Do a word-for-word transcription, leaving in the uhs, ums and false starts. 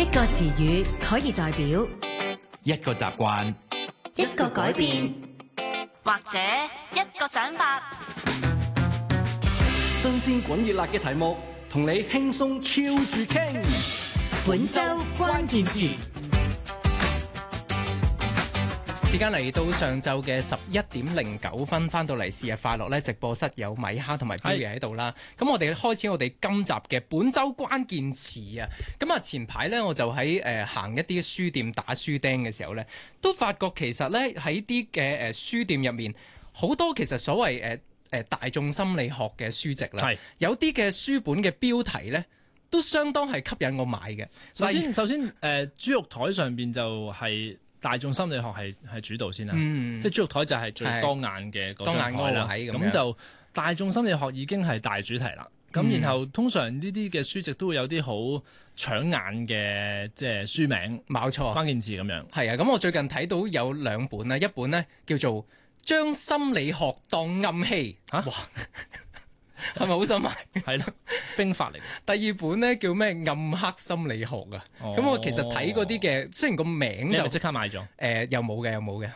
一個詞語可以代表一個習慣， 一個改變， 或者一個想法。 新鮮滾熱辣嘅題目，同你輕鬆超住傾。 本周關鍵詞。 時間嚟到上晝嘅十一點零九分，翻到嚟是日快樂咧，直播室有米哈同埋標爺喺度啦。咁我哋開始我哋今集嘅本周關鍵詞啊。咁啊前排咧我就喺誒、呃、行一啲書店打書釘嘅時候咧，都發覺其實咧喺啲嘅誒書店入面，好多其實所謂誒誒大眾心理學嘅書籍啦，有啲嘅書本嘅標題咧都相當係吸引我買嘅。 首先首先誒、呃、豬肉台上邊就係、是。大眾心理學係係主導先啦，嗯、即係豬肉台就係最當眼嘅嗰張台啦。咁就大眾心理學已經係大主題啦。咁、嗯、然後通常呢啲嘅書籍都會有啲好搶眼嘅即係書名， 冇錯，關鍵字咁樣。 係啊，咁我最近睇到有兩本啦，一本呢叫做《將心理學當暗器》嚇、啊，哇！係咪好想買？ 係咯，兵法嚟。 第二本咧叫咩？暗黑心理學啊。咁、哦、我其實睇嗰啲嘅，雖然個名就即刻買咗。誒、 呃，又冇嘅，又冇嘅。